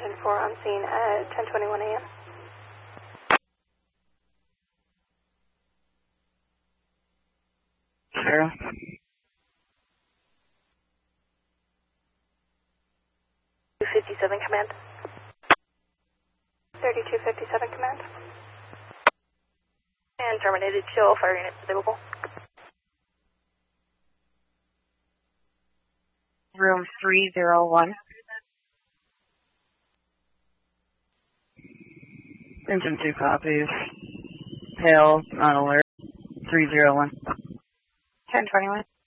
engine 4 on scene at 10:21 a.m. Sure. 257 command. 3257 command. And terminated. Show all fire units available. Room 301. Engine 2 copies. Hail, on alert. 301. 1021.